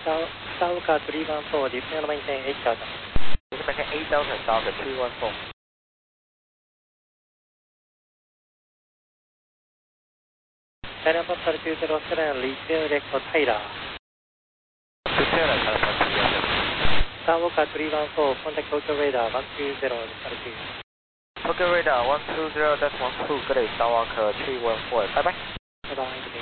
Skywalker 314, descend maintain 8 Delta. Descend maintain 8 Delta, Skywalker 314. Teleport 207, reach direct to Tyler. 207, Teleport 207. Skywalker 314, contact Tokyo Radar 120, Altitude. Tokyo Radar 120.12, good day, Skywalker 314, bye bye. Bye bye.